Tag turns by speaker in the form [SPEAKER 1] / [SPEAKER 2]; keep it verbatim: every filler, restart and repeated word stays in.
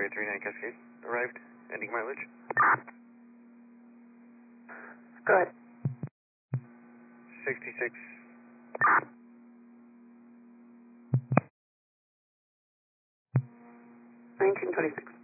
[SPEAKER 1] Flight three nine Cascade. Arrived. Ending mileage.
[SPEAKER 2] Go ahead.
[SPEAKER 1] sixty-six.
[SPEAKER 2] nineteen twenty-six.